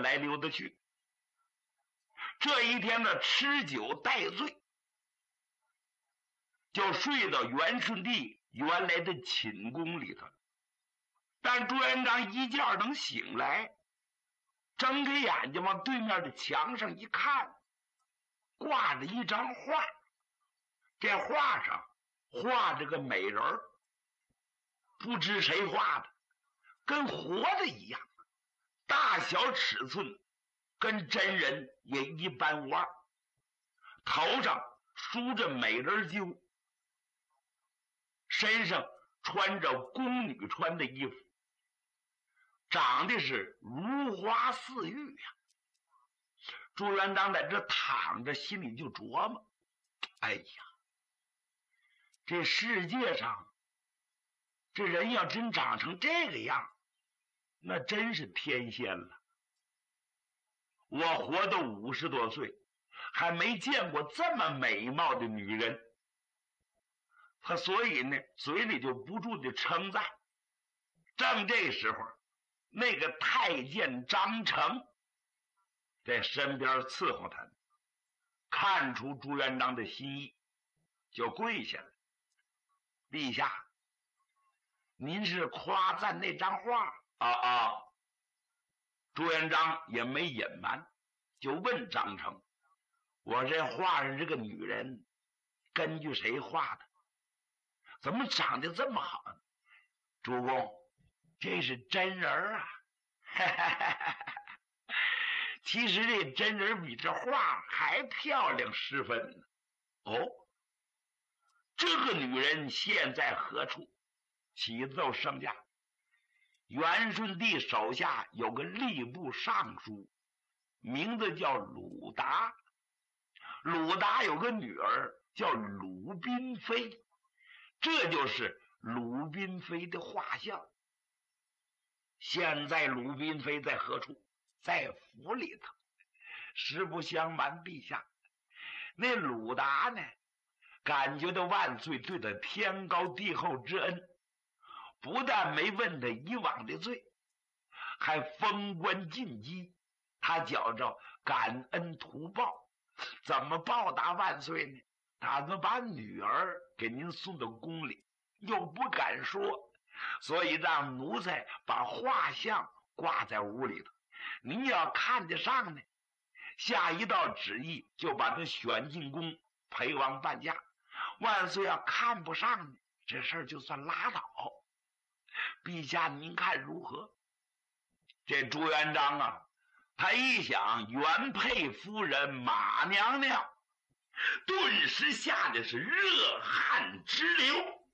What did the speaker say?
来溜达去。这一天的吃酒待醉，就睡到元顺帝原来的寝宫里头。但朱元璋一觉能醒来，睁开眼睛往对面的墙上一看，挂着一张画，这画上画着个美人儿，不知谁画的，跟活的一样，大小尺寸跟真人也一般无二，头上梳着美人揪，身上穿着宫女穿的衣服，长得是如花似玉呀。朱元璋在这躺着，心里就琢磨：哎呀，这世界上这人要真长成这个样，那真是天仙了。我活到50多岁，还没见过这么美貌的女人。他所以呢，嘴里就不住的称赞。正这时候，那个太监张成在身边伺候他，看出朱元璋的心意，就跪下了：陛下，您是夸赞那张画啊？朱元璋也没隐瞒，就问张成：我这画上这个女人根据谁画的？怎么长得这么好呢？主公，这是真人啊！其实这真人比这画还漂亮10分呢。哦，这个女人现在何处？启奏圣驾，元顺帝手下有个吏部尚书，名字叫鲁达。鲁达有个女儿叫鲁宾妃，这就是鲁宾妃的画像。现在鲁宾妃在何处？在府里头。实不相瞒陛下，那鲁达呢，感觉到万岁对他天高地厚之恩，不但没问他以往的罪，还封官进击。他觉着感恩图报，怎么报答万岁呢？打算把女儿给您送到宫里，又不敢说，所以让奴才把画像挂在屋里头。您要看得上呢，下一道旨意就把他选进宫陪王伴驾。万岁要看不上呢，这事儿就算拉倒。陛下您看如何？这朱元璋啊，他一想原配夫人马娘娘，顿时吓得是热汗直流。